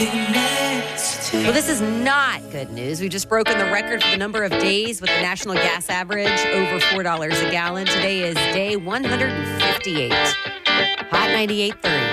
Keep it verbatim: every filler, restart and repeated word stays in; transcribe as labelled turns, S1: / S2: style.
S1: Well, this is not good news. We've just broken the record for the number of days with the national gas average over four dollars a gallon. Today is day one hundred fifty-eight. Hot ninety-eight point three.